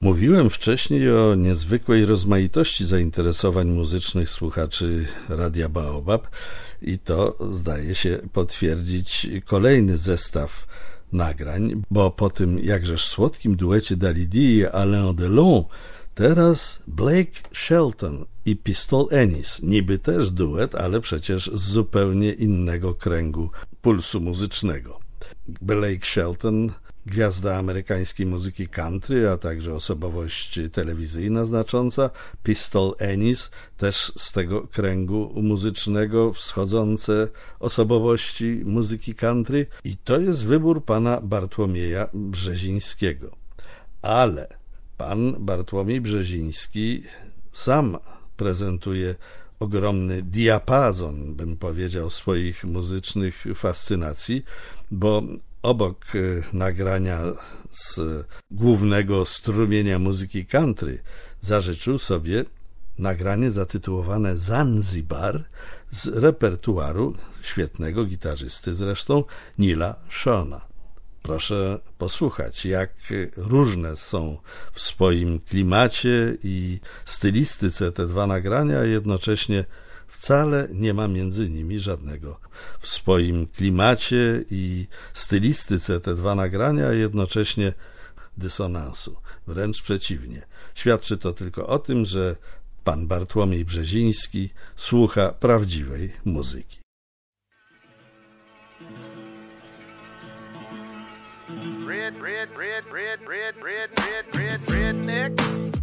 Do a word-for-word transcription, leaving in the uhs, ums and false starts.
Mówiłem wcześniej o niezwykłej rozmaitości zainteresowań muzycznych słuchaczy Radia Baobab i to zdaje się potwierdzić kolejny zestaw nagrań, bo po tym jakżeż słodkim duecie Dalidi i Alain Delon teraz Blake Shelton i Pistol Ennis, niby też duet, ale przecież z zupełnie innego kręgu pulsu muzycznego. Blake Shelton, gwiazda amerykańskiej muzyki country, a także osobowość telewizyjna znacząca. Pistol Ennis, też z tego kręgu muzycznego, wschodzące osobowości muzyki country. I to jest wybór pana Bartłomieja Brzezińskiego. Ale pan Bartłomiej Brzeziński sam prezentuje ogromny diapazon, bym powiedział, swoich muzycznych fascynacji, bo obok nagrania z głównego strumienia muzyki country zażyczył sobie nagranie zatytułowane Zanzibar z repertuaru świetnego gitarzysty zresztą Nila Shona. Proszę posłuchać, jak różne są w swoim klimacie i stylistyce te dwa nagrania, a jednocześnie wcale nie ma między nimi żadnego w swoim klimacie i stylistyce te dwa nagrania, a jednocześnie dysonansu. Wręcz przeciwnie. Świadczy to tylko o tym, że pan Bartłomiej Brzeziński słucha prawdziwej muzyki. Red, red, red, red, red, red, red, red, redneck.